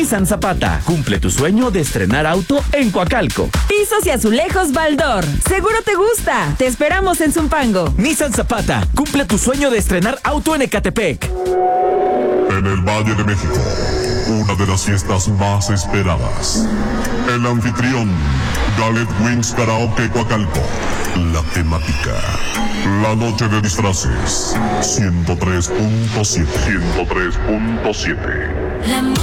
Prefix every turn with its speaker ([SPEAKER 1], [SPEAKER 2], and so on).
[SPEAKER 1] Nissan Zapata, cumple tu sueño de estrenar auto en Coacalco.
[SPEAKER 2] Pisos y azulejos Baldor. Seguro te gusta. Te esperamos en Zumpango.
[SPEAKER 1] Nissan Zapata, cumple tu sueño de estrenar auto en Ecatepec.
[SPEAKER 3] En el Valle de México, una de las fiestas más esperadas. El anfitrión, Galet Wings Karaoke Coacalco. La temática, la noche de disfraces. 103.7.